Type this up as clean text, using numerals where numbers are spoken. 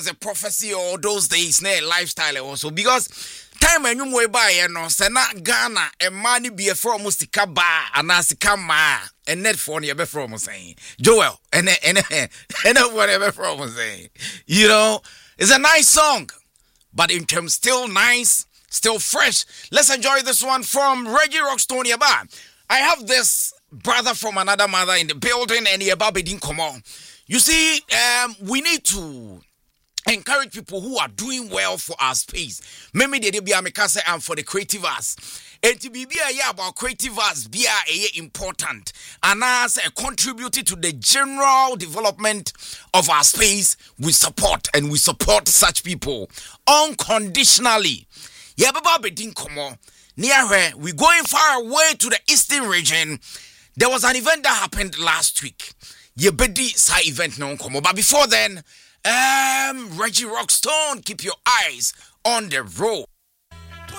a prophecy or those days, ne lifestyle also because time and you way by no sena Ghana and money be a from musika ba anasika ma and net for near from saying Joel and whatever from saying, you know, it's a nice song, but in terms still nice, still fresh. Let's enjoy this one from Reggie Rockstone Yaba. I have this brother from another mother in the building and Yaba didn't come on. You see, we need to encourage people who are doing well for our space. Maybe they be amekase and for the creative arts. And to be about creative arts be important and as contributed to the general development of our space. We support such people unconditionally. Yeah, Baba Bedin Komo. Near where we going far away to the eastern region. There was an event that happened last week. Yebedi sa event no komo. But before then, Reggie Rockstone, keep your eyes on the road.